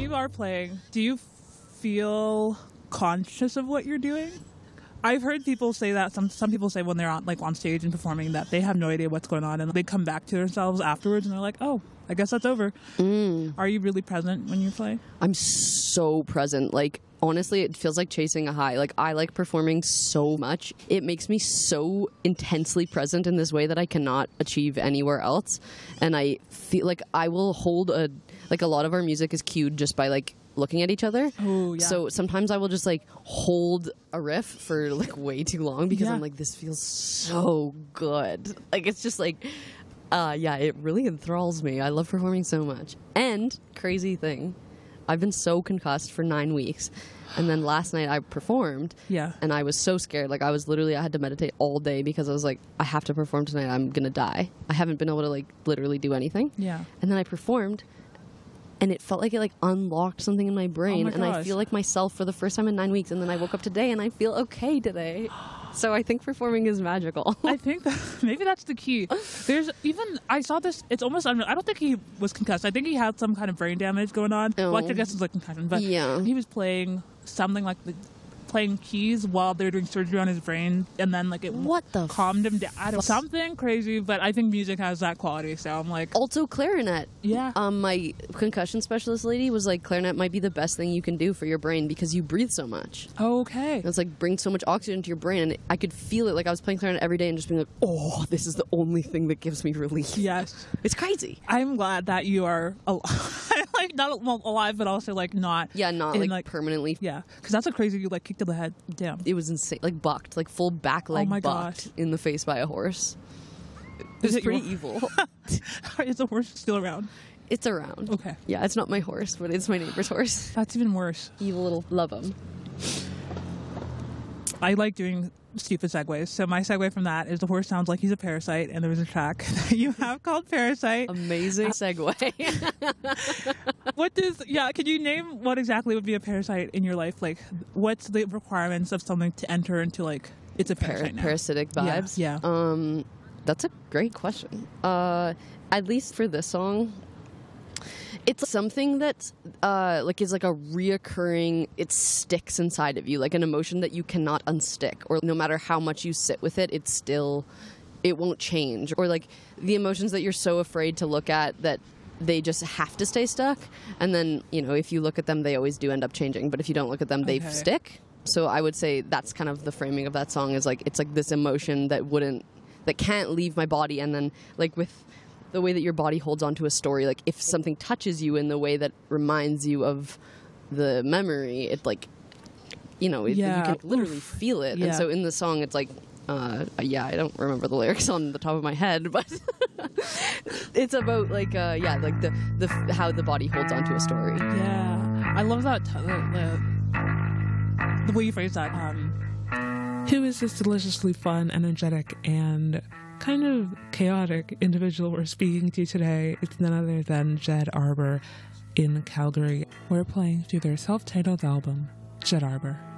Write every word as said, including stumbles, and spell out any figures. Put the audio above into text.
you are playing, do you feel conscious of what you're doing? I've heard people say that. Some some people say when they're on, like on stage and performing that they have no idea what's going on, and they come back to themselves afterwards and they're like, oh, I guess that's over. Mm. Are you really present when you play? I'm so present. Like, honestly, it feels like chasing a high. Like, I like performing so much. It makes me so intensely present in this way that I cannot achieve anywhere else. And I feel like I will hold a, like a lot of our music is cued just by like looking at each other. Oh, yeah. So sometimes I will just like hold a riff for like way too long because Yeah. I'm like, this feels so good. Like, it's just like, uh, yeah, it really enthralls me. I love performing so much. And crazy thing, I've been so concussed for nine weeks. And then last night I performed. Yeah. And I was so scared. Like, I was literally, I had to meditate all day because I was like, I have to perform tonight. I'm going to die. I haven't been able to like literally do anything. Yeah. And then I performed. And it felt like it like unlocked something in my brain. Oh my and I gosh. feel like myself for the first time in nine weeks. And then I woke up today and I feel okay today. So I think performing is magical. I think that maybe that's the key. There's even, I saw this, it's almost unreal. I don't think he was concussed. I think he had some kind of brain damage going on. Oh. Well, I guess it's like concussion, but Yeah. he was playing something like the, playing keys while they were doing surgery on his brain, and then like it What the calmed him down. I don't, something crazy, but I think music has that quality. So I'm like, Also clarinet. yeah. Um, my concussion specialist lady was like, clarinet might be the best thing you can do for your brain because you breathe so much. Okay. And it's like bring so much oxygen to your brain, and I could feel it. Like, I was playing clarinet every day and just being like, oh, this is the only thing that gives me relief. Yes. It's crazy. I'm glad that you are alive. Like not well, alive, but also like not. Yeah, not in, like, like permanently. Yeah, because that's a crazy. You like kicked to the head. Damn. It was insane. Like bucked, like full back leg Oh my bucked gosh. in the face by a horse. It Is was it pretty your- evil. Is the horse still around? It's around. Okay. Yeah, it's not my horse, but it's my neighbor's horse. That's even worse. Evil little love him. I like doing stupid segues. So my segue from that is the horse sounds like he's a parasite, and there was a track that you have called Parasite. Amazing segue. What does, yeah, could you name what exactly would be a parasite in your life? Like, what's the requirements of something to enter into, like, it's a Par- parasite now? parasitic Yeah, vibes. yeah. Um, that's a great question. Uh, at least for this song, it's something that uh, like is like a reoccurring. It sticks inside of you, like an emotion that you cannot unstick, or no matter how much you sit with it, it's still, it won't change. Or like the emotions that you're so afraid to look at that they just have to stay stuck. And then, you know, if you look at them, they always do end up changing. But if you don't look at them, they Okay. stick. So I would say that's kind of the framing of that song, is like, it's like this emotion that wouldn't, that can't leave my body. And then like with the way that your body holds onto a story, like if something touches you in the way that reminds you of the memory, it like, you know, it, Yeah. you can literally Oof. feel it. Yeah. And so in the song, it's like, uh, yeah, I don't remember the lyrics on the top of my head, but it's about like, uh, yeah, like the, the how the body holds onto a story. Yeah. I love that, t- the, the, the way you phrase that. Um, Who is this deliciously fun, energetic, and kind of chaotic individual we're speaking to today? It's none other than Jed Arbor in Calgary. We're playing through their self-titled album, Jed Arbor.